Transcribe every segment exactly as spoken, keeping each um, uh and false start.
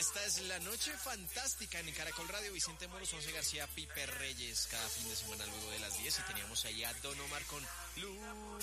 Esta es la noche fantástica en Caracol Radio. Vicente Moros, Once García, Pipe Reyes, cada fin de semana luego de las diez. Y teníamos ahí a Don Omar con Lu.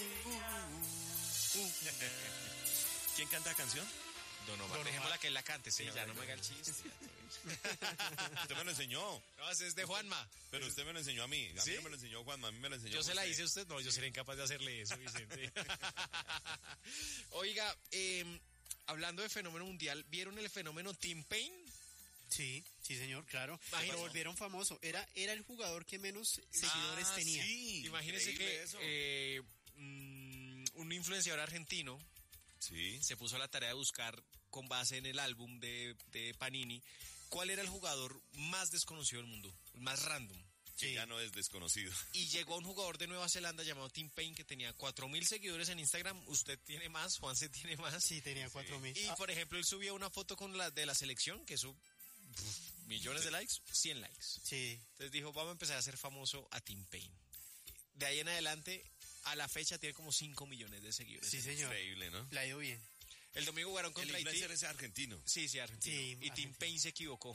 ¿Quién canta la canción? Don Omar, dejémosla que él la cante, sí, ya no me haga el chiste. Usted me lo enseñó. No, ese es de Juanma. Pero usted me lo enseñó a mí. A ¿Sí? mí no me lo enseñó Juanma, a mí me lo enseñó Yo se la usted. hice a usted, no, yo seré incapaz de hacerle eso, Vicente. Oiga, eh, hablando de fenómeno mundial, ¿vieron el fenómeno Tim Payne? Sí, sí señor, claro. Imagínese. Lo volvieron famoso. Era, era el jugador que menos seguidores Ah, tenía. Sí, Imagínese increíble que eso. eh, mm, un influenciador argentino Sí. se puso a la tarea de buscar, con base en el álbum de, de Panini, cuál era el jugador más desconocido del mundo, el más random. Que Sí. ya no es desconocido. Y llegó un jugador de Nueva Zelanda llamado Tim Payne que tenía cuatro mil seguidores en Instagram. Usted tiene más, Juanse tiene más. Sí, tenía cuatro mil. Y Ah, por ejemplo, él subía una foto con la de la selección, que eso, pff, millones de likes, cien likes. sí. Entonces dijo, vamos a empezar a hacer famoso a Tim Payne. De ahí en adelante, a la fecha tiene como cinco millones de seguidores. Sí, señor. Increíble, ¿no? La ha ido bien. El domingo jugaron El contra Haití. influencer es argentino. Sí, sí, argentino. Sí, y Tim argentino. Payne se equivocó.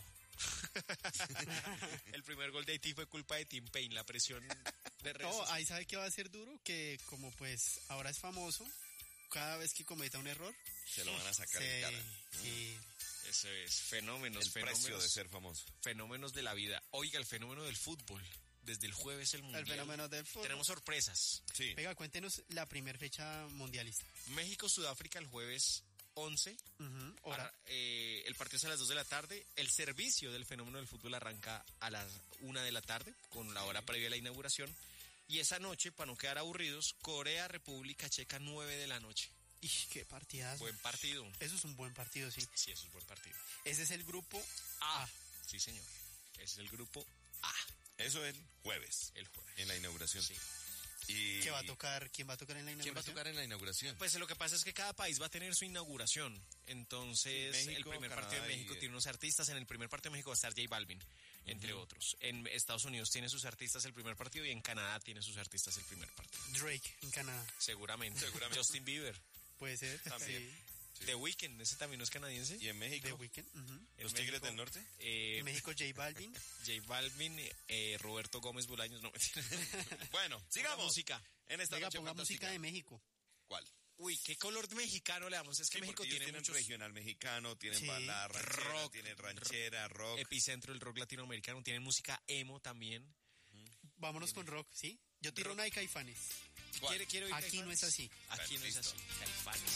El primer gol de Haití fue culpa de Tim Payne, la presión de redes No, sociales. ahí sabe que va a ser duro, que como pues ahora es famoso, cada vez que cometa un error, Se lo van a sacar se, en cara. sí, Eso es, fenómenos, El precio fenómenos, de ser famoso. fenómenos de la vida. Oiga, el fenómeno del fútbol. Desde el jueves el mundial. el fenómeno del fútbol. Tenemos sorpresas. Sí. Venga, cuéntenos la primera fecha mundialista. México-Sudáfrica el jueves once. Ujú, hora. Para, eh, el partido es a las dos de la tarde. El servicio del fenómeno del fútbol arranca a las una de la tarde, con la hora previa a la inauguración. Y esa noche, para no quedar aburridos, Corea-República Checa, nueve de la noche. Ish, qué partidazo. Buen partido. Eso es un buen partido, sí. Sí, eso es buen partido. Ese es el grupo A. A. Sí, señor. Ese es el grupo A, Eso el jueves. el jueves. En la inauguración. Sí. Y... ¿Qué va a tocar? ¿Quién va a tocar en la ¿Quién va a inauguración? tocar en la inauguración? Pues lo que pasa es que cada país va a tener su inauguración. Entonces, Sí, México, el primer Canadá partido de México y- tiene unos artistas. En el primer partido de México va a estar J Balvin, entre otros. En Estados Unidos tiene sus artistas el primer partido y en Canadá tiene sus artistas el primer partido. Drake en Canadá. Seguramente. Seguramente. Justin Bieber. Puede ser. También. Sí. Sí. The Weeknd, ese también no es canadiense. ¿Y en México? The Weeknd. ujú. En ¿Los Tigres del Norte? eh, En México, J Balvin. J Balvin, eh, Roberto Gómez Bolaños, no mentira. Bueno, sigamos. música. En esta Venga, noche ponga fantástica. música de México. ¿Cuál? Uy, ¿qué color mexicano le damos? Es que Sí, México porque ellos tiene tienen muchos... regional mexicano, tienen Sí. balada ranchera, Rock, tienen ranchera, rock. Epicentro del rock latinoamericano, tienen música emo también. Vámonos con rock, ¿sí? Yo tiro Rock. una de Caifanes. ¿Cuál? ¿Quiere, quiere oír Aquí Caifanes? no es así. Aquí no es Listo. así. Caifanes.